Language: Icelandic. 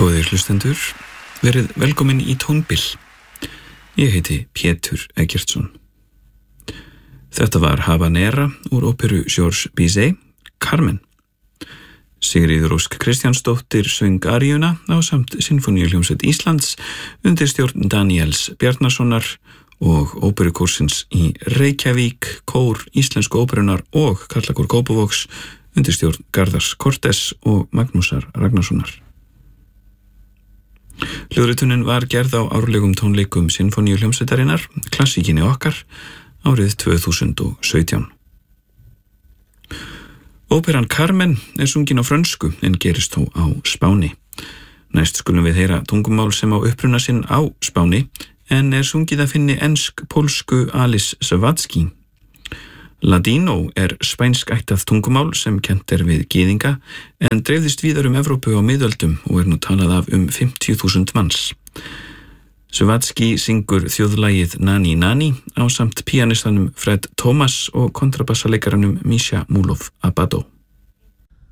Góðir hlustendur, verið velkomin í Tónbil. Ég heiti Pétur Eggertsson. Þetta var Habanera úr óperu Georges Bizet, Carmen. Sigríður Ósk Kristjánsdóttir söng aríuna ásamt Sinfóníuhljómsveit Íslands undir stjórn Daníels Bjarnasonar og óperukórsins í Reykjavík, kór Íslensku óperunar og Karlakór Kópavogs undir stjórn Garðars Cortés og Magnúsar Ragnarssonar. Hljóðritunin var gerð á árlegum tónleikum Sinfóníuhljómsveitarinnar, Klassíkinni okkar, árið 2017. Óperan Carmen er sungin á frönsku en gerist þó á Spáni. Næst skulum við heyra tungumál sem á uppruna sinn á Spáni en er sungið að finni ensk-pólsku Alice Zawadzki. Ladino er spænskættað tungumál sem kennt er við gyðinga en dreifðist víðar Evrópu á miðöldum og er nú talað af 50.000 manns. Zawadzki syngur þjóðlagið Nani Nani ásamt píanistanum Fred Thomas og kontrabassaleikaranum Misha Mulov Abado.